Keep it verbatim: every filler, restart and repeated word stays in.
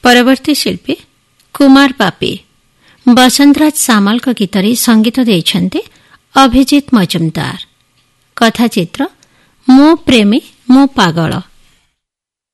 ପରବର୍ତ୍ତୀ ଶିଳ୍ପୀ କୁମାର ପାପି। ବସନ୍ତରାଜ ସାମଲଙ୍କ ଗୀତରେ ସଙ୍ଗୀତ ଦେଇଛନ୍ତି ଅଭିଜିତ ମଜୁମଦାର। କଥାଚିତ୍ର ମୋ ପ୍ରେମୀ ମୋ ପାଗଳ।